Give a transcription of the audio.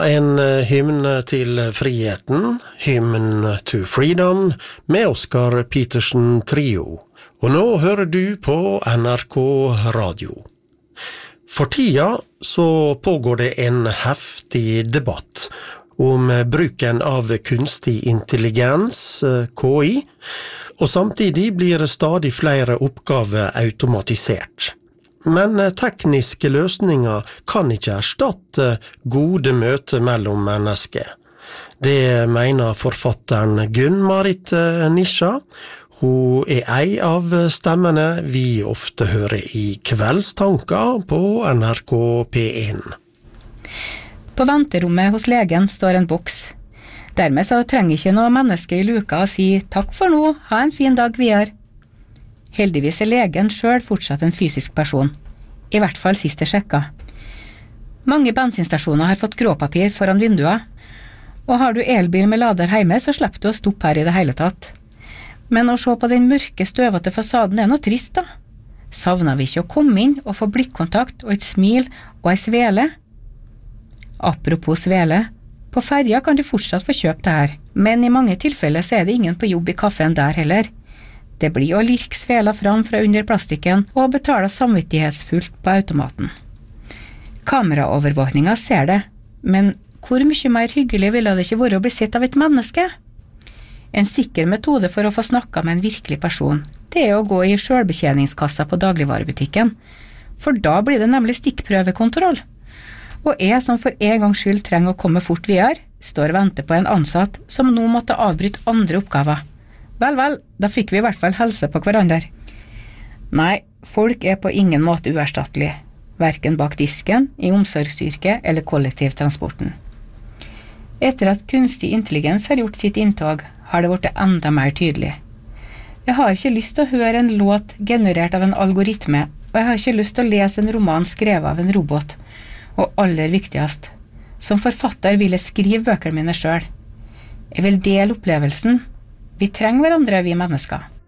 En hymn til friheten, Hymn to Freedom, med Oscar Petersen Trio. Og nå hører du på NRK Radio. For tida så pågår det en heftig debatt om bruken av kunstig intelligens, KI, og samtidig blir stadig flere oppgaver automatisert. Men tekniske løsninger kan ikke erstatte gode møter mellom mennesker. Det mener forfatteren Gunn-Marit Nisja. Hun ei av stemmene vi ofte hører i Kveldstanker på NRK P1. På venterommet hos legen står en boks. Dermed så trenger ikke noe menneske i luka å si «Takk for nå, ha en fin dag videre». Heldigvis legen selv fortsatt en fysisk person. I hvert fall sist jeg sjekka. Mange bensinstasjoner har fått gråpapir foran vinduer, og har du elbil med lader hjemme, så slipper du å stoppe her i det hele tatt. Men å se på den mørke, støvete fasaden er noe trist da. Savner vi ikke å komme inn og få blikkontakt og et smil og ei svele? Apropos svele, på ferja kan du fortsatt få kjøpt det her, men i mange tilfeller så er det ingen på jobb i kaffen der heller. Det blir å lirke svela fram fra under plastikken og betale samvittighetsfullt på automaten. Kameraovervåkninga ser det, men hvor mye mer hyggelig ville det ikke være å bli sett av et menneske? En sikker metode for å få snakket med en virkelig person, det er å gå i selvbetjeningskassa på dagligvarebutikken, for da blir det nemlig stikkprøvekontroll. Og jeg som for en gangs skyld trenger å komme fort videre, står og venter på en ansatt som nå måtte avbryte andre oppgaver. Vel, da fikk vi i hvert fall helse på hverandre. Nei, folk er på ingen måte uerstattelig, hverken bak disken, i omsorgsyrket eller kollektivtransporten. Etter at kunstig intelligens har gjort sitt inntog, har det blitt enda mer tydelig. Jeg har ikke lyst til å høre en låt generert av en algoritme, og jeg har ikke lyst til å lese en roman skrevet av en robot. Og aller viktigst, som forfatter vil jeg skrive bøkene mine selv. Jeg vil dele opplevelsen. Vi trenger hverandre, vi mennesker.